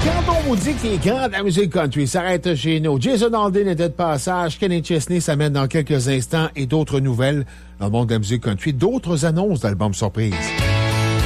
Quand on vous dit que les grands de la musique country s'arrêtent chez nous, Jason Aldean était de passage, Kenny Chesney s'amène dans quelques instants et d'autres nouvelles dans le monde de la musique country, d'autres annonces d'albums surprises.